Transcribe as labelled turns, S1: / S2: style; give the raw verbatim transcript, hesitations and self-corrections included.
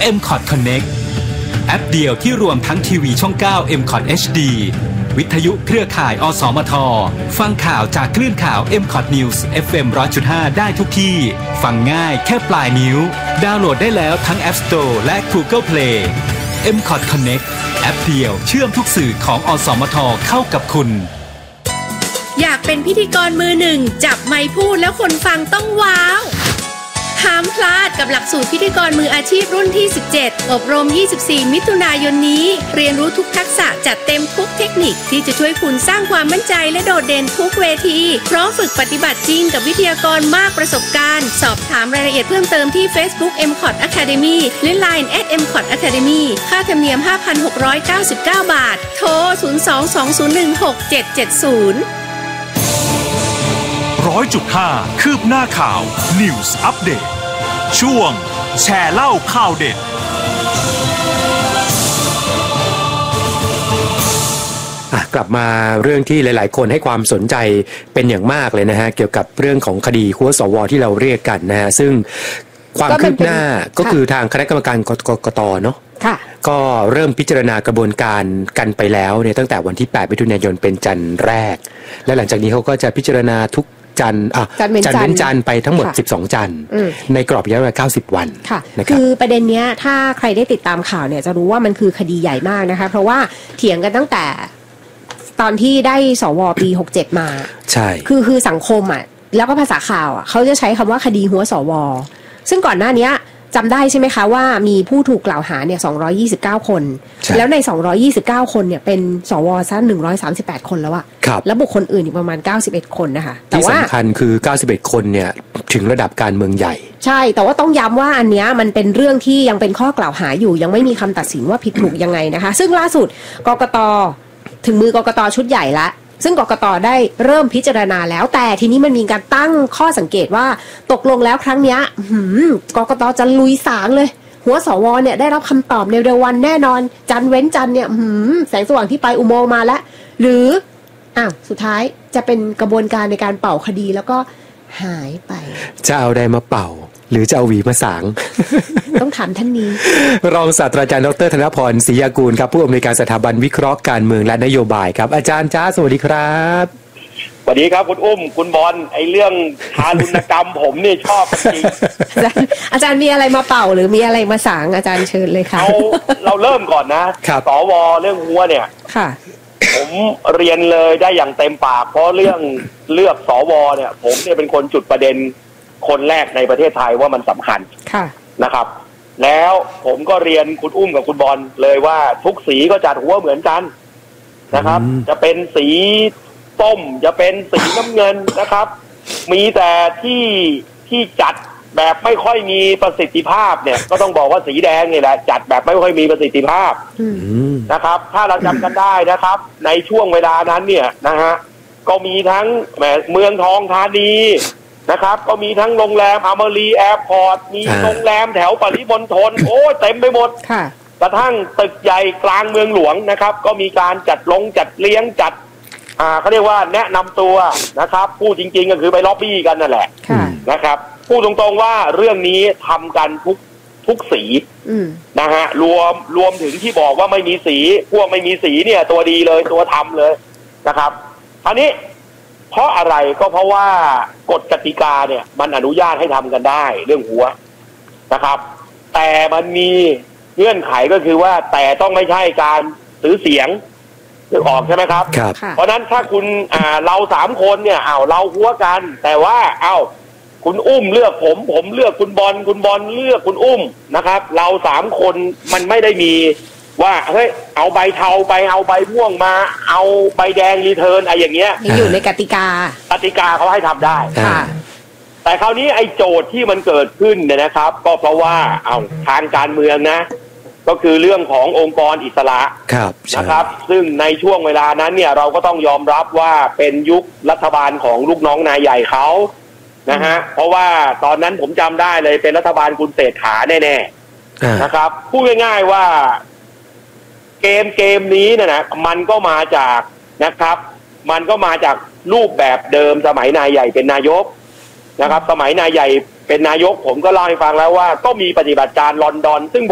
S1: เอ็ม คอท Connect แอปเดียวที่รวมทั้งทีวีช่อง เก้า เอ็ม คอท เอช ดี วิทยุเครือข่ายอสมทฟังข่าวจากคลื่นข่าว เอ็ม คอท News เอฟ เอ็ม หนึ่งร้อยจุดห้า ได้ทุกที่ฟังง่ายแค่ปลายนิ้วดาวน์โหลดได้แล้วทั้ง App Store และ Google Play เอ็ม คอท Connect แอปเดียวเชื่อมทุกสื่อของอสมทเข้ากับคุณ
S2: อยากเป็นพิธีกรมือหนึ่งจับไมค์พูดแล้วคนฟังต้องว้าวห้ามพลาดกับหลักสูตรพิธีกรมืออาชีพรุ่นที่สิบเจ็ดอบรมยี่สิบสี่มิถุนายนนี้เรียนรู้ทุกทักษะจัดเต็มทุกเทคนิคที่จะช่วยคุณสร้างความมั่นใจและโดดเด่นทุกเวทีพร้อมฝึกปฏิบัติจริงกับวิทยากรมากประสบการณ์สอบถามรายละเอียดเพิ่มเติมที่ Facebook เอ็ม คอท Academy และ ไลน์ แอท เอ็ม คอท Academy ค่าธรรมเนียม ห้าพันหกร้อยเก้าสิบเก้า บาทโทรศูนย์ สอง สอง ศูนย์ หนึ่ง หก เจ็ด เจ็ด ศูนย์
S3: ร้อยจุดห้าคืบหน้าข่าว News Update ช่วงแชร์เล่าข่าวเด็ด
S4: กลับมาเรื่องที่หลายๆคนให้ความสนใจเป็นอย่างมากเลยนะฮะเกี่ยวกับเรื่องของคดีหัวสวที่เราเรียกกันนะฮะซึ่งความคืบหน้าก็คือทางคณะกรรมการกกต.เนาะก็เริ่มพิจารณากระบวนการกันไปแล้วเนี่ยตั้งแต่วันที่แปดมิถุนายนเป็นจันทร์แรกและหลังจากนี้เขาก็จะพิจารณาทุกจันทร์อ่ะจันทร์เว้นจันทร์ไปทั้งหมดสิบสองจันทร์ในกรอบระยะเวลาเก้าสิบวัน
S5: ค่ะคือประเด็นเนี้ยถ้าใครได้ติดตามข่าวเนี่ยจะรู้ว่ามันคือคดีใหญ่มากนะคะเพราะว่าเถียงกันตั้งแต่ตอนที่ได้สวปีหกสิบเจ็ดมา
S4: ใช่
S5: คือคือสังคมอ่ะแล้วก็ภาษาข่าวอ่ะเขาจะใช้คำว่าคดีหัวสวซึ่งก่อนหน้านี้จำได้ใช่ไหมคะว่ามีผู้ถูกกล่าวหาเนี่ยสองร้อยยี่สิบเก้าคนแล้วในสองร้อยยี่สิบเก้าคนเนี่ยเป็นสวซะหนึ่งร้อยสามสิบแปดคนแล้วอะแล้วบุคคลอื่นอีกประมาณเก้าสิบเอ็ดคนนะคะ
S4: แต่ว่าที่สำคัญคือเก้าสิบเอ็ดคนเนี่ยถึงระดับการเมืองใหญ่
S5: ใช่แต่ว่าต้องย้ำว่าอันเนี้ยมันเป็นเรื่องที่ยังเป็นข้อกล่าวหาอยู่ยังไม่มีคำตัดสินว่าผิดถูกยังไงนะคะซึ่งล่าสุดกกต.ถึงมือกกต.ชุดใหญ่ละซึ่งกกต.ได้เริ่มพิจารณาแล้วแต่ทีนี้มันมีการตั้งข้อสังเกตว่าตกลงแล้วครั้งนี้กกต.จะลุยสางเลยหัวสวเนี่ยได้รับคำตอบในเร็ววันแน่นอนจันเว้นจันเนี่ยแสงสว่างที่ปลายอุโมงค์มาแล้วหรืออ้าวสุดท้ายจะเป็นกระบวนการในการเป่าคดีแล้วก็หายไป
S4: จะเอาใดมาเป่าหรือจะเอาหวีมาสาง
S5: ต้องถามท่านนี้
S4: รองศาสตราจารย์ดรธนพรศรียากูลครับผู้อำนวยการสถาบันวิเคราะห์การเมืองและนโยบายครับอาจารย์จ้าสวัสดีครับ
S6: สวัสดีครับคุณอุ้มคุณบอลไอเรื่องทารุณกรรมผมนี่ชอบจริง
S5: อาจารย์มีอะไรมาเป่าหรือมีอะไรมาสางอาจารย์เชิญเลยค่ะ
S6: เราเราเริ่มก่อนนะสวเรื่องหัวเนี่ย
S5: ค่ะ
S6: ผมเรียนเลยได้อย่างเต็มปากเพราะเรื่องเลือกสวเนี่ยผมเนี่ยเป็นคนจุดประเด็นคนแรกในประเทศไทยว่ามันสำคัญนะครับแล้วผมก็เรียนคุณอุ้มกับคุณบอลเลยว่าทุกสีก็จัดหัวเหมือนกันนะครับจะเป็นสีส้มจะเป็นสีน้ำเงินนะครับมีแต่ที่ที่จัดแบบไม่ค่อยมีประสิทธิภาพเนี่ยก็ต้องบอกว่าสีแดงนี่แหละจัดแบบไม่ค่อยมีประสิทธิภาพนะครับถ้าเราจำกันได้นะครับในช่วงเวลานั้นเนี่ยนะฮะก็มีทั้งเมืองทองธานีนะครับก็มีทั้งโรงแรมอมรีแอร์พอร์ตมีโรงแรมแถวปริมณฑลโอ้เต็มไปหมดกระทั่งตึกใหญ่กลางเมืองหลวงนะครับก็มีการจัดลงจัดเลี้ยงจัดอ่าเขาเรียกว่าแนะนำตัวนะครับพูดจริงๆก็คือไปล็อบบี้กันนั่นแหละนะครับพูดตรงๆว่าเรื่องนี้ทำกันทุกทุกสีนะฮะรวมรวมถึงที่บอกว่าไม่มีสีพวกไม่มีสีเนี่ยตัวดีเลยตัวทำเลยนะครับอันนี้เพราะอะไรก็เพราะว่ากฎกติกาเนี่ยมันอนุญาตให้ทำกันได้เรื่องหัวนะครับแต่มันมีเงื่อนไขก็คือว่าแต่ต้องไม่ใช่การซื้อเสียงนึกออกใช่ไหมครับเพราะนั้นถ้าคุณอ่าเราสามคนเนี่ยเอาเราหัวกันแต่ว่าเอาคุณอุ้มเลือกผมผมเลือกคุณบอลคุณบอลเลือกคุณอุ้มนะครับเราสามคนมันไม่ได้มีว่าเฮ้ยเอาใบเทาไปเอาใบม่วงมาเอาใบแดงรีเทิร์นอะไรอย่างเงี้ย
S5: อยู่ในกติกาก
S6: ติกาเขาให้ทำได้แต่คราวนี้ไอ้โจทย์ที่มันเกิดขึ้นเนี่ยนะครับก็เพราะว่าเอาทางการเมืองนะก็คือเรื่องขององค์กรอิสระนะครับซึ่งในช่วงเวลานั้นเนี่ยเราก็ต้องยอมรับว่าเป็นยุครัฐบาลของลูกน้องนายใหญ่เขานะฮะเพราะว่าตอนนั้นผมจำได้เลยเป็นรัฐบาลคุณเศรษฐาแน่ๆนะครับพูดง่ายๆว่าเกมเกมนี้เนี่ยนะมันก็มาจากนะครับมันก็มาจากรูปแบบเดิมสมัยนายใหญ่เป็นนายกนะครับสมัยนายใหญ่เป็นนายกผมก็เล่าให้ฟังแล้วว่าก็มีปฏิบัติการลอนดอนซึ่ง